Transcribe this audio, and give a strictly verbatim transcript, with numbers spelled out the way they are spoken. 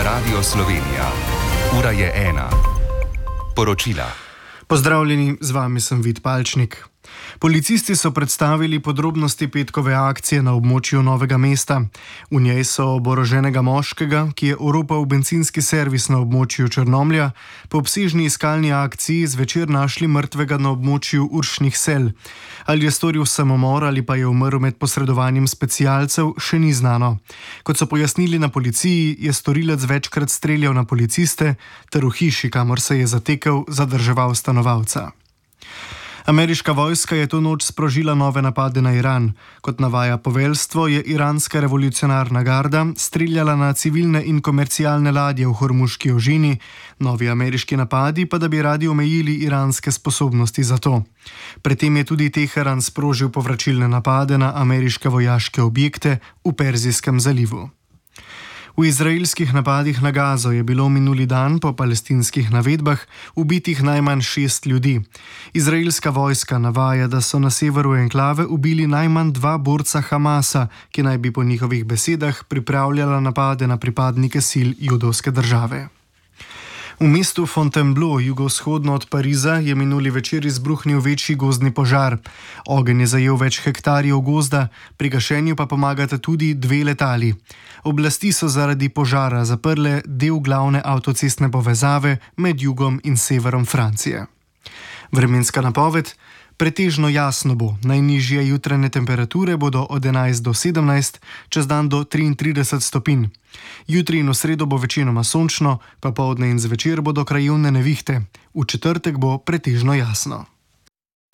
Radio Slovenija. Ura je ena. Poročila. Pozdravljeni, z vami sem Vid Palčnik. Policisti so predstavili podrobnosti petkove akcije na območju Novega mesta. V njej so oboroženega moškega, ki je oropal bencinski servis na območju Črnomlja, po obsežni iskalni akciji zvečer našli mrtvega na območju Uršnih sel. Ali je storil samomor ali pa je umrl med posredovanjem specialcev, še ni znano. Kot so pojasnili na policiji, je storilec večkrat streljal na policiste ter v hiši, kamor se je zatekel, zadrževal stanovalca. Ameriška vojska je to noč sprožila nove napade na Iran. Kot navaja poveljstvo, je iranska revolucionarna garda streljala na civilne in komercialne ladje v Hormuški ožini, novi ameriški napadi pa da bi radi omejili iranske sposobnosti za to. Predtem je tudi Teheran sprožil povračilne napade na ameriške vojaške objekte v Perzijskem zalivu. V izraelskih napadih na Gazo je bilo minuli dan po palestinskih navedbah ubitih najmanj šest ljudi. Izraelska vojska navaja, da so na severu enklave ubili najmanj dva borca Hamasa, ki naj bi po njihovih besedah pripravljala napade na pripadnike sil judovske države. V mestu Fontainebleau, jugovzhodno od Pariza, je minuli večer izbruhnil večji gozdni požar. Ogenj je zajel več hektarjev gozda, pri gašenju pa pomagata tudi dve letali. Oblasti so zaradi požara zaprle del glavne avtocestne povezave med jugom in severom Francije. Vremenska napoved. Pretežno jasno bo, najnižje jutranje temperature bodo od enajst do sedemnajst, čez dan do triintrideset stopinj. Jutri in v sredo bo večinoma sončno, popoldne in zvečer bodo krajevne nevihte. V četrtek bo pretežno jasno.